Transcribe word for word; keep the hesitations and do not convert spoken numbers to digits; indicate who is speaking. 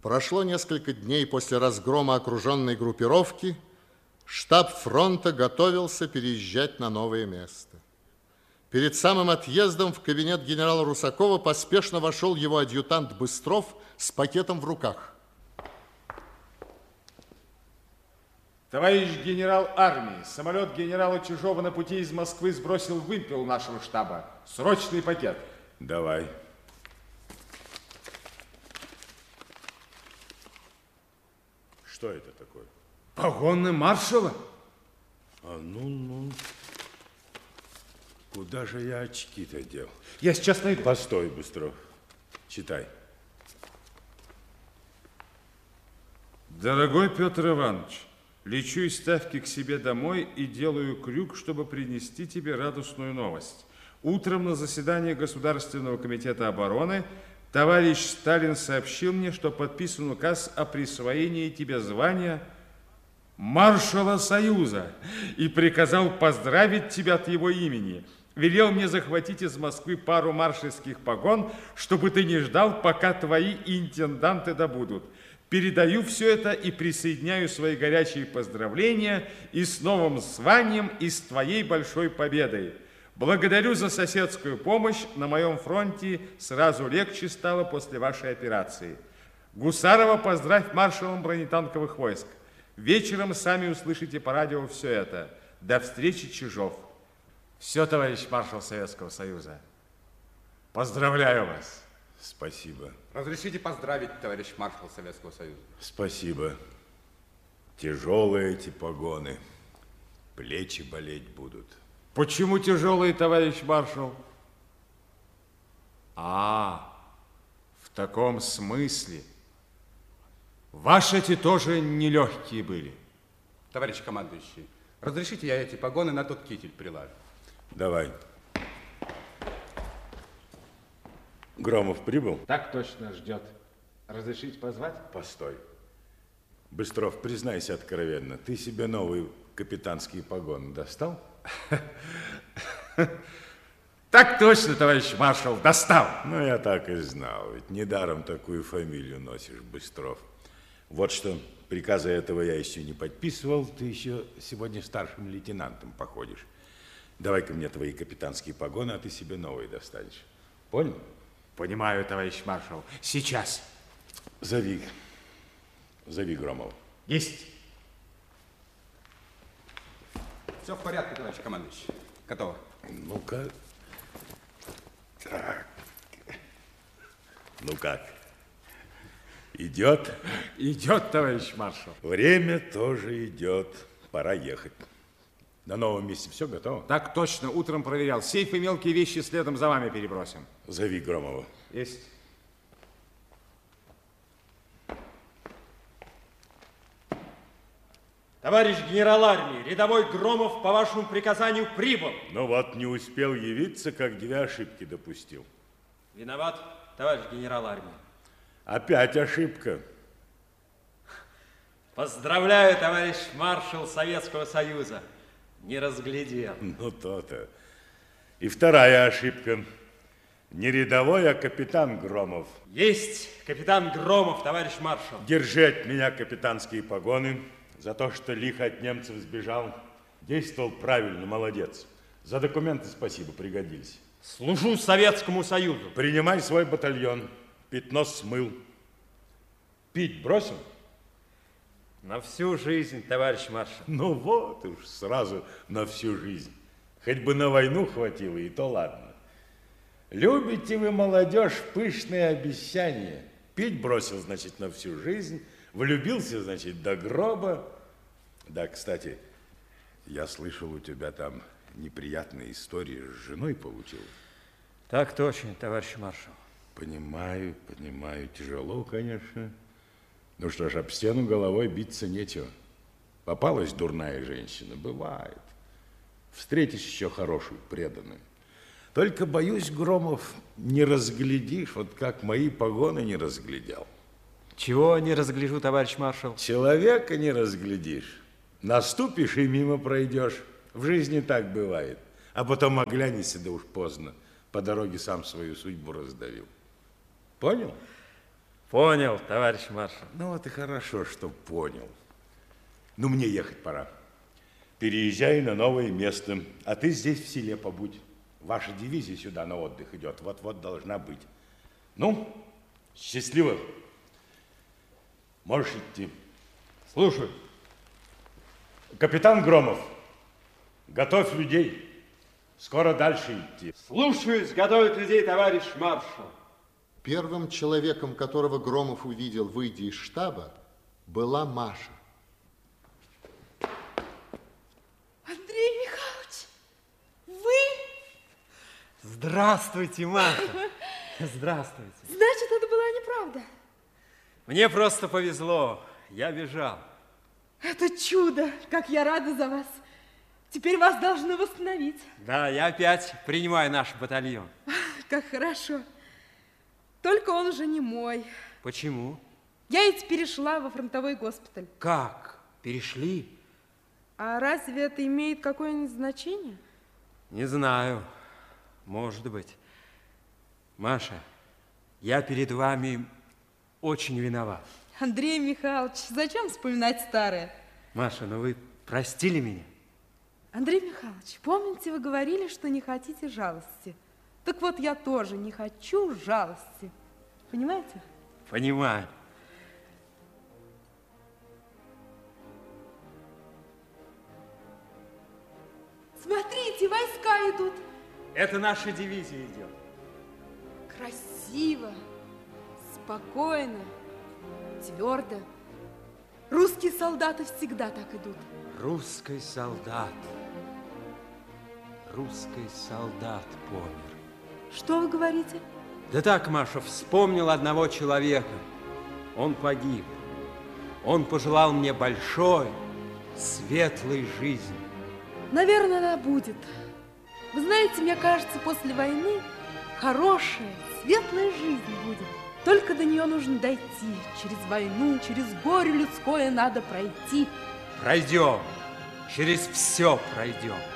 Speaker 1: Прошло несколько дней после разгрома окруженной группировки. Штаб фронта готовился переезжать на новое место. Перед самым отъездом в кабинет генерала Русакова поспешно вошел его адъютант Быстров с пакетом в руках.
Speaker 2: Товарищ генерал армии, самолет генерала Чижова на пути из Москвы сбросил вымпел нашего штаба. Срочный пакет.
Speaker 3: Давай. Что это такое?
Speaker 2: Погоны маршала.
Speaker 3: А ну, ну. Куда же я очки-то дел?
Speaker 2: Я сейчас найду.
Speaker 3: Постой, Быстров. Читай.
Speaker 2: Дорогой Петр Иванович, лечу из Ставки к себе домой и делаю крюк, чтобы принести тебе радостную новость. Утром на заседании Государственного комитета обороны товарищ Сталин сообщил мне, что подписан указ о присвоении тебе звания маршала Союза и приказал поздравить тебя от его имени. Велел мне захватить из Москвы пару маршальских погон, чтобы ты не ждал, пока твои интенданты добудут. Передаю все это и присоединяю свои горячие поздравления и с новым званием, и с твоей большой победой. Благодарю за соседскую помощь. На моем фронте сразу легче стало после вашей операции. Гусарова поздравь маршалом бронетанковых войск. Вечером сами услышите по радио все это. До встречи, Чижов. Все, товарищ маршал Советского Союза. Поздравляю вас.
Speaker 3: Спасибо.
Speaker 4: Разрешите поздравить, товарищ маршал Советского Союза.
Speaker 3: Спасибо. Тяжелые эти погоны. Плечи болеть будут.
Speaker 2: Почему тяжелые, товарищ маршал? А, в таком смысле. Ваши эти тоже нелегкие были.
Speaker 4: Товарищ командующий, разрешите я эти погоны на тот китель прилажу?
Speaker 3: Давай. Громов прибыл?
Speaker 2: Так точно, ждет. Разрешите позвать?
Speaker 3: Постой. Быстров, признайся откровенно, ты себе новые капитанские погоны достал?
Speaker 2: Так точно, товарищ маршал, достал.
Speaker 3: Ну, я так и знал, ведь недаром такую фамилию носишь, Быстров. Вот что, приказа этого я еще не подписывал, ты еще сегодня старшим лейтенантом походишь. Давай-ка мне твои капитанские погоны, а ты себе новые достанешь. Понял?
Speaker 2: Понимаю, товарищ маршал. Сейчас.
Speaker 3: Зови. Зови Громова.
Speaker 2: Есть.
Speaker 4: Все в порядке, товарищ командующий. Готово.
Speaker 3: Ну как? Так. Ну как? Идет?
Speaker 2: Идет, товарищ маршал.
Speaker 3: Время тоже идет. Пора ехать. На новом месте все готово?
Speaker 2: Так точно, утром проверял. Сейф и мелкие вещи следом за вами перебросим.
Speaker 3: Зови Громова.
Speaker 2: Есть.
Speaker 5: Товарищ генерал армии, рядовой Громов по вашему приказанию прибыл.
Speaker 3: Ну вот, не успел явиться, как две ошибки допустил.
Speaker 5: Виноват, товарищ генерал армии.
Speaker 3: Опять ошибка.
Speaker 5: Поздравляю, товарищ маршал Советского Союза. Не разглядел.
Speaker 3: Ну, то-то. И вторая ошибка. Не рядовой, а капитан Громов.
Speaker 5: Есть капитан Громов, товарищ маршал.
Speaker 3: Держи от меня капитанские погоны. За то, что лихо от немцев сбежал. Действовал правильно, молодец. За документы спасибо, пригодились.
Speaker 5: Служу Советскому Союзу.
Speaker 3: Принимай свой батальон. Пятно смыл. Пить бросил?
Speaker 5: На всю жизнь, товарищ маршал.
Speaker 3: Ну вот уж, сразу на всю жизнь. Хоть бы на войну хватило, и то ладно. Любите вы, молодежь, пышные обещания. Пить бросил, значит, на всю жизнь. Влюбился, значит, до гроба. Да, кстати, я слышал, у тебя там неприятные истории с женой получил.
Speaker 5: Так точно, товарищ маршал.
Speaker 3: Понимаю, понимаю. Тяжело, конечно. Ну что ж, об стену головой биться нечего. Попалась дурная женщина, бывает. Встретишь еще хорошую, преданную. Только, боюсь, Громов, не разглядишь, вот как мои погоны не разглядел.
Speaker 5: Чего не разгляжу, товарищ маршал?
Speaker 3: Человека не разглядишь. Наступишь и мимо пройдешь. В жизни так бывает. А потом оглянешься, да уж поздно. По дороге сам свою судьбу раздавил. Понял?
Speaker 5: Понял, товарищ маршал.
Speaker 3: Ну вот и хорошо, что понял. Ну, мне ехать пора. Переезжаю на новое место, а ты здесь в селе побудь. Ваша дивизия сюда на отдых идет, вот-вот должна быть. Ну, счастливо. Можешь идти.
Speaker 5: Слушаю.
Speaker 3: Капитан Громов, готовь людей. Скоро дальше идти.
Speaker 5: Слушаюсь, готовить людей, товарищ маршал.
Speaker 1: Первым человеком, которого Громов увидел, выйдя из штаба, была Маша.
Speaker 6: Андрей Михайлович, вы?
Speaker 5: Здравствуйте, Маша. Здравствуйте.
Speaker 6: Значит, это была неправда.
Speaker 5: Мне просто повезло. Я бежал.
Speaker 6: Это чудо, как я рада за вас. Теперь вас должны восстановить.
Speaker 5: Да, я опять принимаю наш батальон.
Speaker 6: Как хорошо. Только он уже не мой.
Speaker 5: Почему?
Speaker 6: Я ведь перешла во фронтовой госпиталь.
Speaker 5: Как? Перешли?
Speaker 6: А разве это имеет какое-нибудь значение?
Speaker 5: Не знаю. Может быть. Маша, я перед вами очень виноват.
Speaker 6: Андрей Михайлович, зачем вспоминать старое?
Speaker 5: Маша, ну вы простили меня?
Speaker 6: Андрей Михайлович, помните, вы говорили, что не хотите жалости? Так вот, я тоже не хочу жалости. Понимаете?
Speaker 5: Понимаю.
Speaker 6: Смотрите, войска идут.
Speaker 5: Это наша дивизия идет.
Speaker 6: Красиво, спокойно, твердо. Русские солдаты всегда так идут.
Speaker 5: Русский солдат. Русский солдат помер.
Speaker 6: Что вы говорите?
Speaker 5: Да так, Маша, вспомнил одного человека. Он погиб. Он пожелал мне большой, светлой жизни.
Speaker 6: Наверное, она будет. Вы знаете, мне кажется, после войны хорошая, светлая жизнь будет. Только до нее нужно дойти. Через войну, через горе людское надо пройти.
Speaker 5: Пройдем. Через все пройдем.